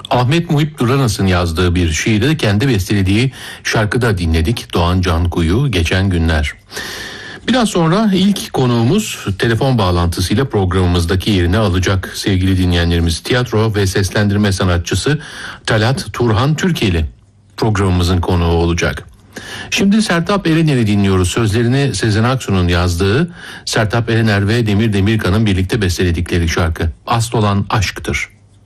Ahmet Muhip Duranas'ın yazdığı bir şiiri kendi bestelediği şarkıda dinledik. Doğan Canku'yu Geçen Günler. Biraz sonra ilk konuğumuz telefon bağlantısıyla programımızdaki yerini alacak sevgili dinleyenlerimiz. Tiyatro ve seslendirme sanatçısı Talat Turhan Türkeli programımızın konuğu olacak. Şimdi Sertab Erener'i dinliyoruz. Sözlerini Sezen Aksu'nun yazdığı, Sertab Erener ve Demir Demirkan'ın birlikte besteledikleri şarkı Asıl Olan Aşktır.